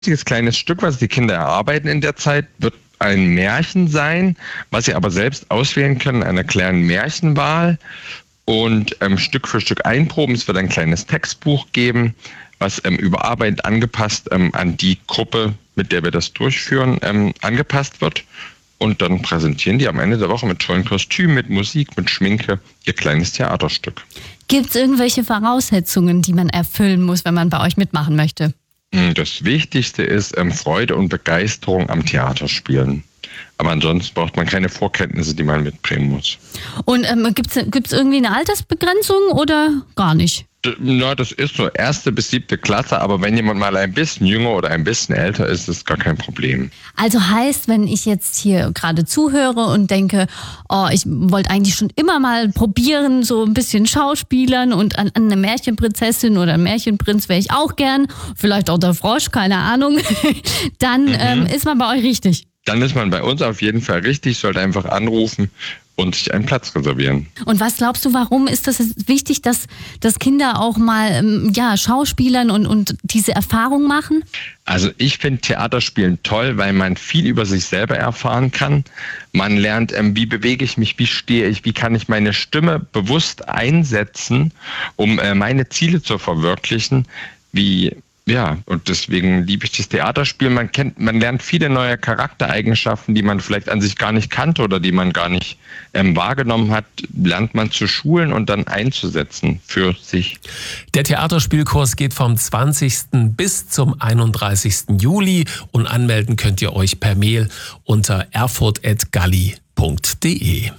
Dieses kleines Stück, was die Kinder erarbeiten in der Zeit, wird ein Märchen sein, was sie aber selbst auswählen können, einer kleinen Märchenwahl und Stück für Stück einproben. Es wird ein kleines Textbuch geben, was überarbeitet, angepasst an die Gruppe, mit der wir das durchführen, angepasst wird. Und dann präsentieren die am Ende der Woche mit tollen Kostümen, mit Musik, mit Schminke ihr kleines Theaterstück. Gibt es irgendwelche Voraussetzungen, die man erfüllen muss, wenn man bei euch mitmachen möchte? Das Wichtigste ist Freude und Begeisterung am Theaterspielen. Aber ansonsten braucht man keine Vorkenntnisse, die man mitbringen muss. Und gibt's irgendwie eine Altersbegrenzung oder gar nicht? Na, das ist so 1. bis 7. Klasse, aber wenn jemand mal ein bisschen jünger oder ein bisschen älter ist, ist das gar kein Problem. Also heißt, wenn ich jetzt hier gerade zuhöre und denke, oh, ich wollte eigentlich schon immer mal probieren, so ein bisschen Schauspielern und an eine Märchenprinzessin oder einen Märchenprinz wäre ich auch gern, vielleicht auch der Frosch, keine Ahnung, dann ist man bei euch richtig. Dann ist man bei uns auf jeden Fall richtig, sollte einfach anrufen und sich einen Platz reservieren. Und was glaubst du, warum ist das wichtig, dass Kinder auch mal schauspielern und diese Erfahrung machen? Also ich finde Theaterspielen toll, weil man viel über sich selber erfahren kann. Man lernt, wie bewege ich mich, wie stehe ich, wie kann ich meine Stimme bewusst einsetzen, um meine Ziele zu verwirklichen, und deswegen liebe ich das Theaterspiel. Man lernt viele neue Charaktereigenschaften, die man vielleicht an sich gar nicht kannte oder die man gar nicht wahrgenommen hat, lernt man zu schulen und dann einzusetzen für sich. Der Theaterspielkurs geht vom 20. bis zum 31. Juli und anmelden könnt ihr euch per Mail unter erfurt@galli.de.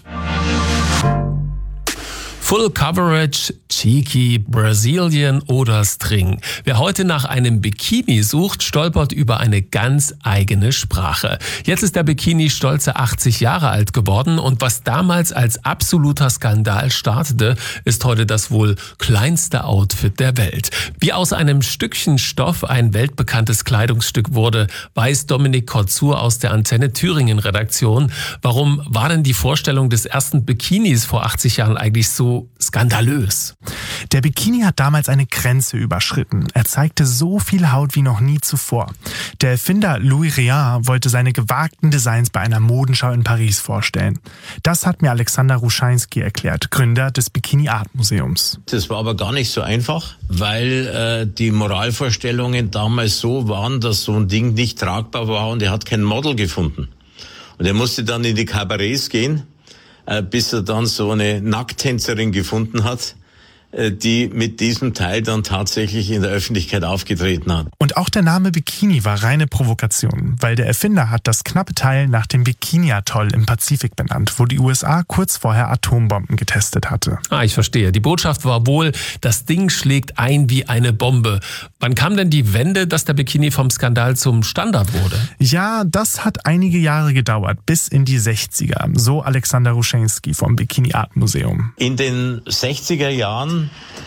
Full Coverage, Cheeky, Brazilian oder String. Wer heute nach einem Bikini sucht, stolpert über eine ganz eigene Sprache. Jetzt ist der Bikini stolze 80 Jahre alt geworden und was damals als absoluter Skandal startete, ist heute das wohl kleinste Outfit der Welt. Wie aus einem Stückchen Stoff ein weltbekanntes Kleidungsstück wurde, weiß Dominik Kotzur aus der Antenne Thüringen Redaktion. Warum war denn die Vorstellung des ersten Bikinis vor 80 Jahren eigentlich so skandalös? Der Bikini hat damals eine Grenze überschritten. Er zeigte so viel Haut wie noch nie zuvor. Der Erfinder Louis Réard wollte seine gewagten Designs bei einer Modenschau in Paris vorstellen. Das hat mir Alexander Ruschainski erklärt, Gründer des Bikini Art Museums. Das war aber gar nicht so einfach, weil die Moralvorstellungen damals so waren, dass so ein Ding nicht tragbar war und er hat kein Model gefunden. Und er musste dann in die Kabarets gehen, bis er dann so eine Nackttänzerin gefunden hat, die mit diesem Teil dann tatsächlich in der Öffentlichkeit aufgetreten hat. Und auch der Name Bikini war reine Provokation, weil der Erfinder hat das knappe Teil nach dem Bikini-Atoll im Pazifik benannt, wo die USA kurz vorher Atombomben getestet hatte. Ich verstehe. Die Botschaft war wohl, das Ding schlägt ein wie eine Bombe. Wann kam denn die Wende, dass der Bikini vom Skandal zum Standard wurde? Ja, das hat einige Jahre gedauert, bis in die 60er, so Alexander Ruschainski vom Bikini Art Museum. In den 60er Jahren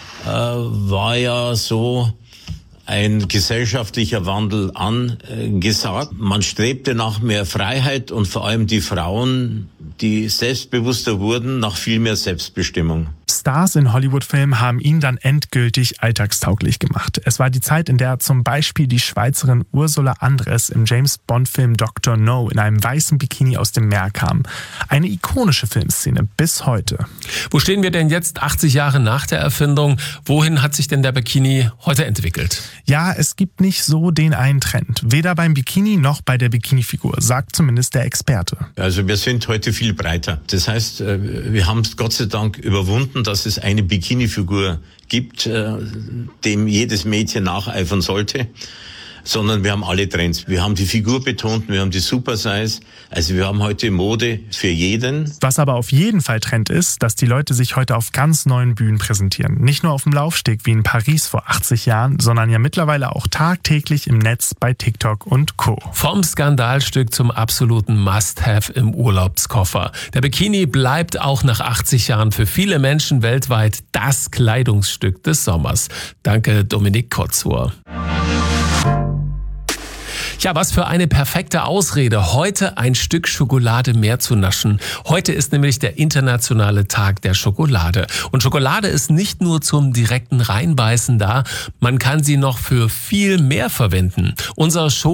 war ja so ein gesellschaftlicher Wandel angesagt. Man strebte nach mehr Freiheit und vor allem die Frauen, die selbstbewusster wurden, nach viel mehr Selbstbestimmung. Stars in Hollywood-Filmen haben ihn dann endgültig alltagstauglich gemacht. Es war die Zeit, in der zum Beispiel die Schweizerin Ursula Andress im James-Bond-Film Dr. No in einem weißen Bikini aus dem Meer kam. Eine ikonische Filmszene bis heute. Wo stehen wir denn jetzt 80 Jahre nach der Erfindung? Wohin hat sich denn der Bikini heute entwickelt? Ja, es gibt nicht so den einen Trend. Weder beim Bikini noch bei der Bikini-Figur, sagt zumindest der Experte. Also wir sind heute viel breiter. Das heißt, wir haben es Gott sei Dank überwunden, dass es eine Bikini-Figur gibt, dem jedes Mädchen nacheifern sollte, sondern wir haben alle Trends. Wir haben die Figur betont, wir haben die Super-Size, also wir haben heute Mode für jeden. Was aber auf jeden Fall Trend ist, dass die Leute sich heute auf ganz neuen Bühnen präsentieren. Nicht nur auf dem Laufsteg wie in Paris vor 80 Jahren, sondern ja mittlerweile auch tagtäglich im Netz bei TikTok und Co. Vom Skandalstück zum absoluten Must-Have im Urlaubskoffer. Der Bikini bleibt auch nach 80 Jahren für viele Menschen weltweit das Kleidungsstück des Sommers. Danke, Dominik Kotzur. Ja, was für eine perfekte Ausrede, heute ein Stück Schokolade mehr zu naschen. Heute ist nämlich der internationale Tag der Schokolade. Und Schokolade ist nicht nur zum direkten Reinbeißen da, man kann sie noch für viel mehr verwenden. Unser